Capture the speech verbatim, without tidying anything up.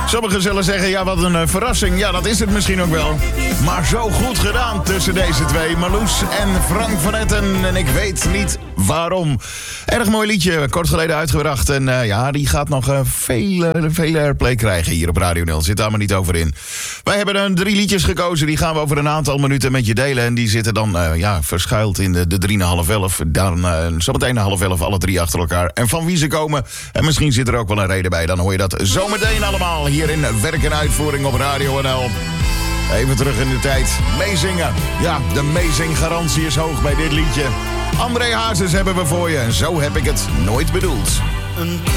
Sommigen zullen zeggen, ja, wat een uh, verrassing. Ja, dat is het misschien ook wel. Maar zo goed gedaan tussen deze twee. Marloes en Frank van Etten. En ik weet niet waarom. Erg mooi liedje, kort geleden uitgebracht. En uh, ja, die gaat nog uh, veel, uh, veel airplay krijgen hier op Radio nul. Zit daar maar niet over in. Wij hebben uh, drie liedjes gekozen. Die gaan we over een aantal minuten met je delen. En die zitten dan uh, ja, verschuild in de, de drie na half elf. Dan uh, zometeen na half elf, alle drie achter elkaar. En van wie ze komen. En misschien zit er ook wel een reden bij. Dan hoor je dat zometeen allemaal hier in Werk en Uitvoering op Radio N L. Even terug in de tijd. Meezingen. Ja, de meezinggarantie is hoog bij dit liedje. André Hazes hebben we voor je. En zo heb ik het nooit bedoeld. Een